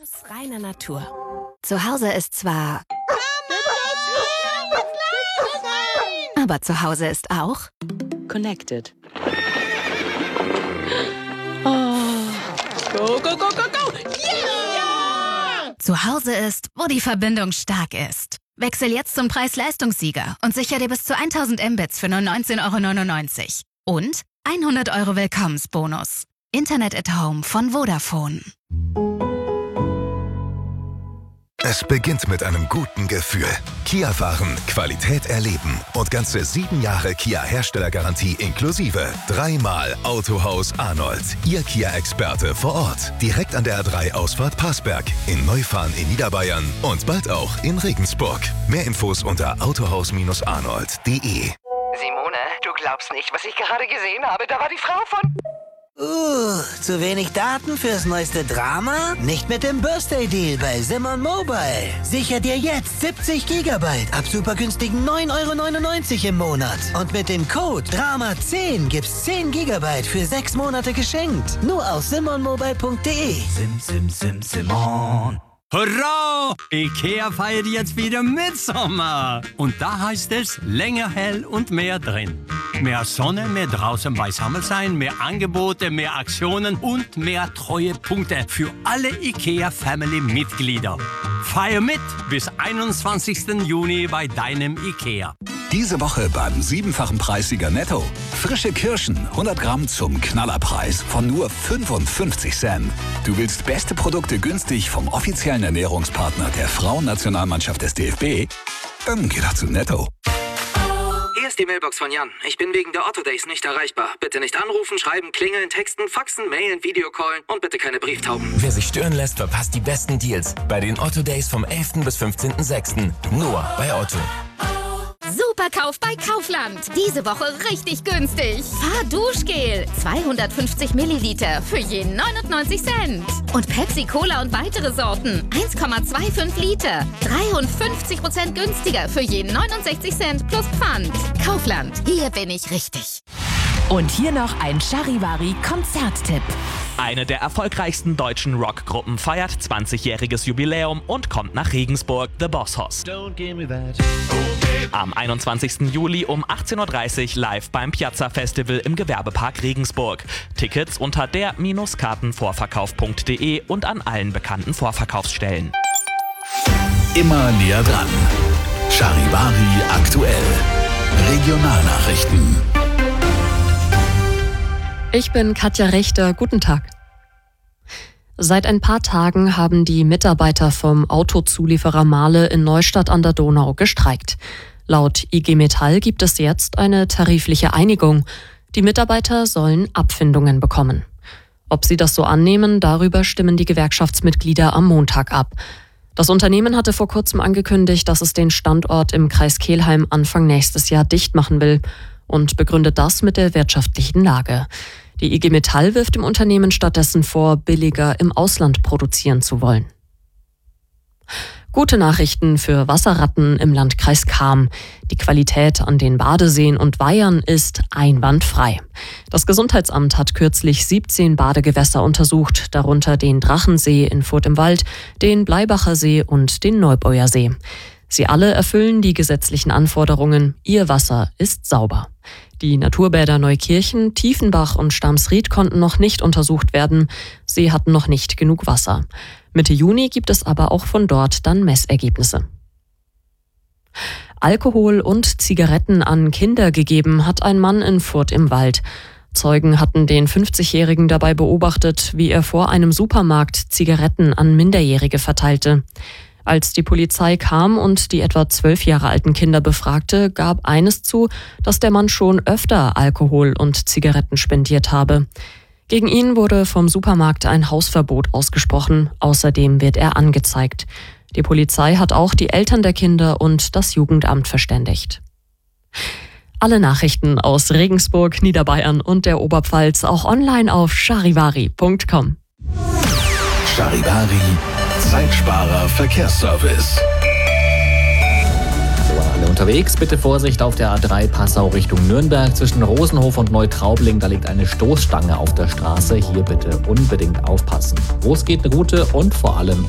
reiner Natur. Zu Hause ist zwar... Aber zu Hause ist auch... Connected. Oh. Go, go, go, go, go! Yeah! Zu Hause ist, wo die Verbindung stark ist. Wechsel jetzt zum Preis-Leistungssieger und sicher dir bis zu 1000 Mbits für nur 19,99 € und 100 € Willkommensbonus. Internet at Home von Vodafone. Es beginnt mit einem guten Gefühl. Kia fahren, Qualität erleben und ganze 7 Jahre Kia-Herstellergarantie inklusive. 3-mal Autohaus Arnold. Ihr Kia-Experte vor Ort. Direkt an der A3-Ausfahrt Passberg. In Neufahren in Niederbayern und bald auch in Regensburg. Mehr Infos unter autohaus-arnold.de. Simone, du glaubst nicht, was ich gerade gesehen habe. Da war die Frau von... zu wenig Daten fürs neueste Drama? Nicht mit dem Birthday-Deal bei Simon Mobile. Sicher dir jetzt 70 GB ab super günstigen 9,99 € im Monat. Und mit dem Code DRAMA10 gibt's 10 GB für 6 Monate geschenkt. Nur auf simonmobile.de. Simon. Hurra! Ikea feiert jetzt wieder Mitsommer. Und da heißt es länger hell und mehr drin. Mehr Sonne, mehr draußen beisammen sein, mehr Angebote, mehr Aktionen und mehr Treuepunkte für alle IKEA-Family-Mitglieder. Feier mit bis 21. Juni bei deinem IKEA. Diese Woche beim 7-fachen Preissieger Netto. Frische Kirschen, 100 Gramm zum Knallerpreis von nur 55 Cent. Du willst beste Produkte günstig vom offiziellen Ernährungspartner der Frauennationalmannschaft des DFB? Dann geh doch zu Netto. Hier ist die Mailbox von Jan. Ich bin wegen der Otto Days nicht erreichbar. Bitte nicht anrufen, schreiben, klingeln, texten, faxen, mailen, Videocallen und bitte keine Brieftauben. Wer sich stören lässt, verpasst die besten Deals bei den Otto Days vom 11. bis 15.06. Nur bei Otto. Superkauf bei Kaufland. Diese Woche richtig günstig. Fahrduschgel 250 Milliliter für je 99 Cent. Und Pepsi Cola und weitere Sorten 1,25 Liter. 53% günstiger für je 69 Cent plus Pfand. Kaufland, hier bin ich richtig. Und hier noch ein Charivari-Konzerttipp. Eine der erfolgreichsten deutschen Rockgruppen feiert 20-jähriges Jubiläum und kommt nach Regensburg, The Boss Hoss. Am 21. Juli um 18:30 Uhr live beim Piazza Festival im Gewerbepark Regensburg. Tickets unter der-kartenvorverkauf.de und an allen bekannten Vorverkaufsstellen. Immer näher dran. Charivari aktuell. Regionalnachrichten. Ich bin Katja Rechter. Guten Tag. Seit ein paar Tagen haben die Mitarbeiter vom Autozulieferer Mahle in Neustadt an der Donau gestreikt. Laut IG Metall gibt es jetzt eine tarifliche Einigung. Die Mitarbeiter sollen Abfindungen bekommen. Ob sie das so annehmen, darüber stimmen die Gewerkschaftsmitglieder am Montag ab. Das Unternehmen hatte vor kurzem angekündigt, dass es den Standort im Kreis Kelheim Anfang nächstes Jahr dicht machen will und begründet das mit der wirtschaftlichen Lage. Die IG Metall wirft dem Unternehmen stattdessen vor, billiger im Ausland produzieren zu wollen. Gute Nachrichten für Wasserratten im Landkreis Cham. Die Qualität an den Badeseen und Weihern ist einwandfrei. Das Gesundheitsamt hat kürzlich 17 Badegewässer untersucht, darunter den Drachensee in Furth im Wald, den Bleibacher See und den Neubauer See. Sie alle erfüllen die gesetzlichen Anforderungen. Ihr Wasser ist sauber. Die Naturbäder Neukirchen, Tiefenbach und Stamsried konnten noch nicht untersucht werden. Sie hatten noch nicht genug Wasser. Mitte Juni gibt es aber auch von dort dann Messergebnisse. Alkohol und Zigaretten an Kinder gegeben hat ein Mann in Furth im Wald. Zeugen hatten den 50-Jährigen dabei beobachtet, wie er vor einem Supermarkt Zigaretten an Minderjährige verteilte. Als die Polizei kam und die etwa 12 Jahre alten Kinder befragte, gab eines zu, dass der Mann schon öfter Alkohol und Zigaretten spendiert habe. Gegen ihn wurde vom Supermarkt ein Hausverbot ausgesprochen. Außerdem wird er angezeigt. Die Polizei hat auch die Eltern der Kinder und das Jugendamt verständigt. Alle Nachrichten aus Regensburg, Niederbayern und der Oberpfalz auch online auf charivari.com. Charivari, Zeitsparer Verkehrsservice. Alle unterwegs, bitte Vorsicht auf der A3 Passau Richtung Nürnberg zwischen Rosenhof und Neutraubling. Da liegt eine Stoßstange auf der Straße. Hier bitte unbedingt aufpassen. Wo es geht, eine gute und vor allem